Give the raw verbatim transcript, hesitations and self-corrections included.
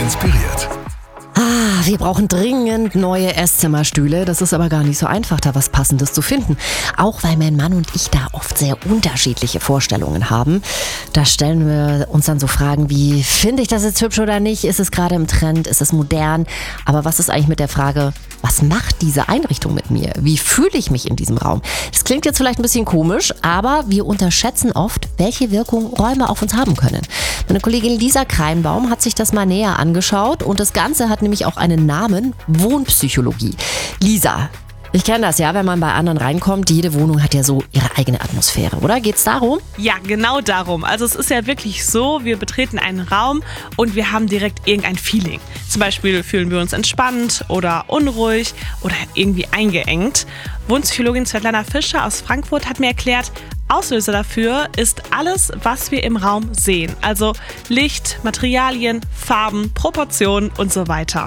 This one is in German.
inspiriert. Ah, wir brauchen dringend neue Esszimmerstühle. Das ist aber gar nicht so einfach, da was Passendes zu finden. Auch weil mein Mann und ich da oft sehr unterschiedliche Vorstellungen haben. Da stellen wir uns dann so Fragen wie, finde ich das jetzt hübsch oder nicht? Ist es gerade im Trend? Ist es modern? Aber was ist eigentlich mit der Frage, was macht diese Einrichtung mit mir? Wie fühle ich mich in diesem Raum? Das klingt jetzt vielleicht ein bisschen komisch, aber wir unterschätzen oft, welche Wirkung Räume auf uns haben können. Meine Kollegin Lisa Kreinbaum hat sich das mal näher angeschaut und das Ganze hat nämlich auch einen Namen, Wohnpsychologie. Lisa, ich kenne das ja, wenn man bei anderen reinkommt, jede Wohnung hat ja so ihre eigene Atmosphäre, oder? Geht's darum? Ja, genau darum. Also es ist ja wirklich so, wir betreten einen Raum und wir haben direkt irgendein Feeling. Zum Beispiel fühlen wir uns entspannt oder unruhig oder irgendwie eingeengt. Wohnpsychologin Svetlana Fischer aus Frankfurt hat mir erklärt, Auslöser dafür ist alles, was wir im Raum sehen. Also Licht, Materialien, Farben, Proportionen und so weiter.